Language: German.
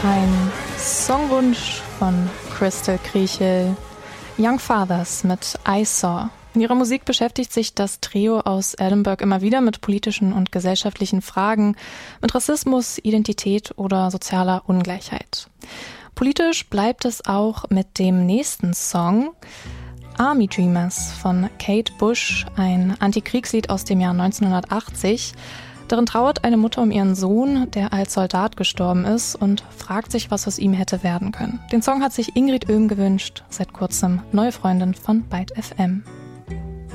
Ein Songwunsch von Crystal Kriechel, Young Fathers mit I Saw. In ihrer Musik beschäftigt sich das Trio aus Edinburgh immer wieder mit politischen und gesellschaftlichen Fragen, mit Rassismus, Identität oder sozialer Ungleichheit. Politisch bleibt es auch mit dem nächsten Song, Army Dreamers von Kate Bush, ein Antikriegslied aus dem Jahr 1980. Darin trauert eine Mutter um ihren Sohn, der als Soldat gestorben ist, und fragt sich, was aus ihm hätte werden können. Den Song hat sich Ingrid Oehm gewünscht, seit kurzem neue Freundin von Byte FM.